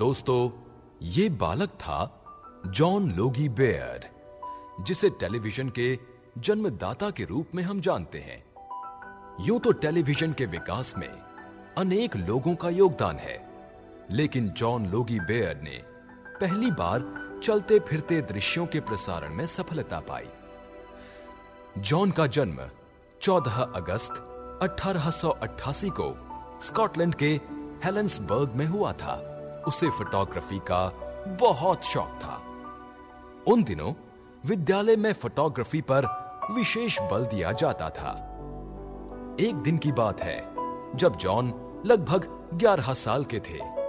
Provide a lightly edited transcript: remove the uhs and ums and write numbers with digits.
दोस्तों, ये बालक था जॉन लोगी बेयर, जिसे टेलीविजन के जन्मदाता के रूप में हम जानते हैं। यूं तो टेलीविजन के विकास में अनेक लोगों का योगदान है, लेकिन जॉन लोगी बेयर ने पहली बार चलते फिरते दृश्यों के प्रसारण में सफलता पाई। जॉन का जन्म 14 अगस्त 1888 को स्कॉटलैंड के हेलेंसबर्ग में हुआ था। उसे फोटोग्राफी का बहुत शौक था। उन दिनों विद्यालय में फोटोग्राफी पर विशेष बल दिया जाता था। एक दिन की बात है जब जॉन लगभग 11 साल के थे।